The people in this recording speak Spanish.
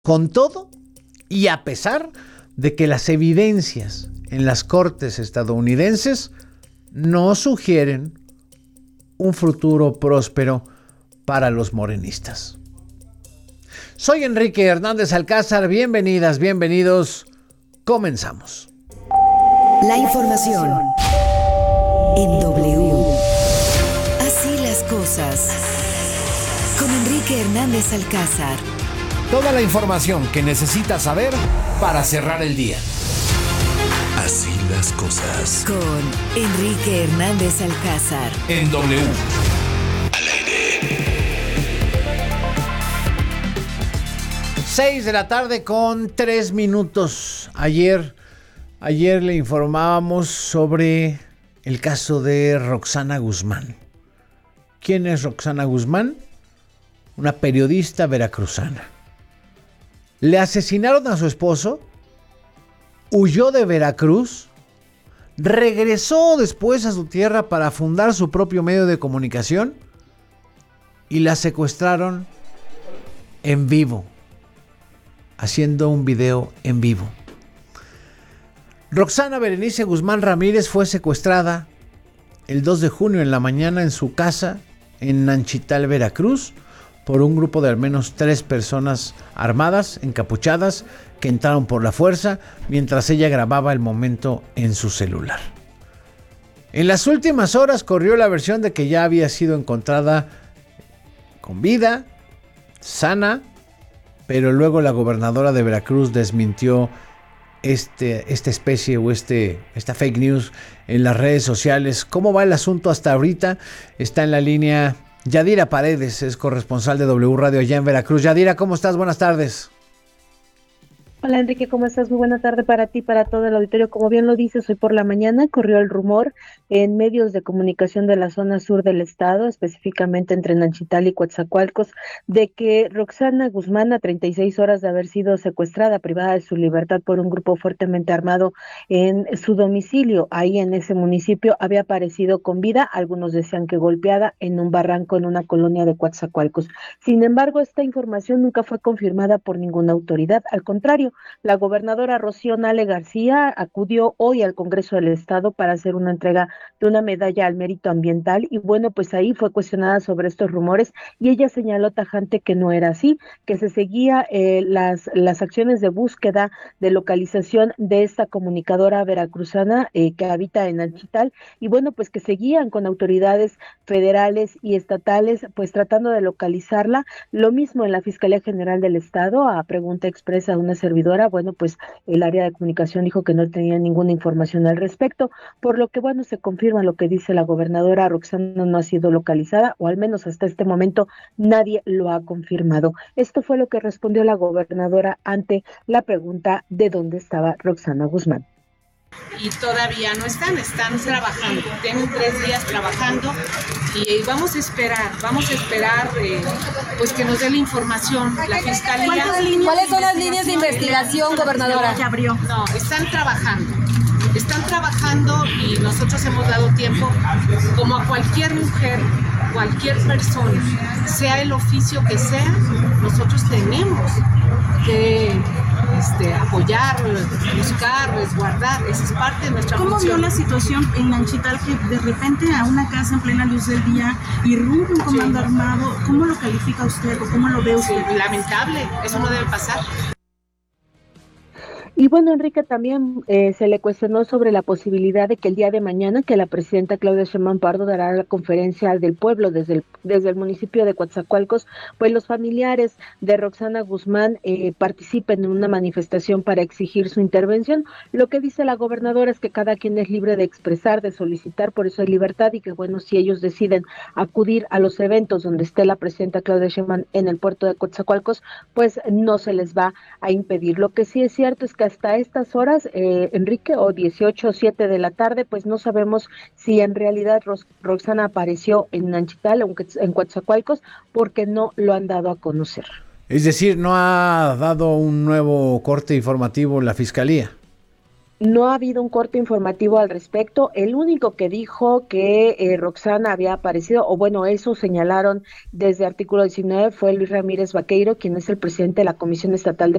Con todo y a pesar de que las evidencias en las cortes estadounidenses no sugieren un futuro próspero para los morenistas. Soy Enrique Hernández Alcázar, bienvenidas, bienvenidos, comenzamos. La información en W. Así las cosas. Con Enrique Hernández Alcázar. Toda la información que necesitas saber para cerrar el día. Así las cosas. Con Enrique Hernández Alcázar. En W. Al aire. 6 de la tarde con 3 minutos. Ayer le informábamos sobre el caso de Roxana Guzmán. ¿Quién es Roxana Guzmán? Una periodista veracruzana. Le asesinaron a su esposo, huyó de Veracruz, regresó después a su tierra para fundar su propio medio de comunicación y la secuestraron en vivo, haciendo un video en vivo. Roxana Berenice Guzmán Ramírez fue secuestrada el 2 de junio en la mañana en su casa en Nanchital, Veracruz, por un grupo de al menos 3 personas armadas, encapuchadas, que entraron por la fuerza mientras ella grababa el momento en su celular. En las últimas horas corrió la versión de que ya había sido encontrada con vida, sana, pero luego la gobernadora de Veracruz desmintió esta especie o esta fake news en las redes sociales. ¿Cómo va el asunto hasta ahorita? Está en la línea Yadira Paredes, es corresponsal de W Radio allá en Veracruz. Yadira, ¿cómo estás? Buenas tardes. Hola Enrique, ¿cómo estás? Muy buena tarde para ti, para todo el auditorio. Como bien lo dices, hoy por la mañana corrió el rumor en medios de comunicación de la zona sur del estado, específicamente entre Nanchital y Coatzacoalcos, de que Roxana Guzmán, a 36 horas de haber sido secuestrada, privada de su libertad por un grupo fuertemente armado en su domicilio, ahí en ese municipio, había aparecido con vida, algunos decían que golpeada, en un barranco en una colonia de Coatzacoalcos. Sin embargo, esta información nunca fue confirmada por ninguna autoridad, al contrario, la gobernadora Rocío Nale García acudió hoy al Congreso del Estado para hacer una entrega de una medalla al mérito ambiental y bueno, pues ahí fue cuestionada sobre estos rumores y ella señaló tajante que no era así, que se seguía las acciones de búsqueda, de localización de esta comunicadora veracruzana que habita en Nanchital y bueno, pues que seguían con autoridades federales y estatales pues tratando de localizarla. Lo mismo en la Fiscalía General del Estado, a pregunta expresa de una servidora, bueno, pues el área de comunicación dijo que no tenía ninguna información al respecto, por lo que, bueno, se confirma lo que dice la gobernadora. Roxana no ha sido localizada, o al menos hasta este momento nadie lo ha confirmado. Esto fue lo que respondió la gobernadora ante la pregunta de dónde estaba Roxana Guzmán. Y todavía no están trabajando, tienen 3 días trabajando y vamos a esperar pues que nos dé la información la fiscalía. ¿Cuáles son las líneas de investigación, gobernadora? No, están trabajando y nosotros hemos dado tiempo, como a cualquier mujer, cualquier persona, sea el oficio que sea, nosotros tenemos que apoyar, buscar, resguardar, esa es parte de nuestra función. ¿Cómo vio la situación en Nanchital que de repente a una casa en plena luz del día irrumpe un comando armado? ¿Cómo lo califica usted o cómo lo ve usted? Lamentable, eso no debe pasar. Y bueno, Enrique, también se le cuestionó sobre la posibilidad de que el día de mañana, que la presidenta Claudia Sheinbaum Pardo dará la conferencia del pueblo desde el municipio de Coatzacoalcos, pues los familiares de Roxana Guzmán participen en una manifestación para exigir su intervención. Lo que dice la gobernadora es que cada quien es libre de expresar, de solicitar, por eso hay libertad y que bueno, si ellos deciden acudir a los eventos donde esté la presidenta Claudia Sheinbaum en el puerto de Coatzacoalcos, pues no se les va a impedir. Lo que sí es cierto es que hasta estas horas, Enrique, o 18:07 de la tarde, pues no sabemos si en realidad Roxana apareció en Nanchital o en Coatzacoalcos, porque no lo han dado a conocer. Es decir, no ha dado un nuevo corte informativo la Fiscalía. No ha habido un corte informativo al respecto. El único que dijo que Roxana había aparecido, o bueno, eso señalaron desde Artículo 19, fue Luis Ramírez Vaqueiro, quien es el presidente de la Comisión Estatal de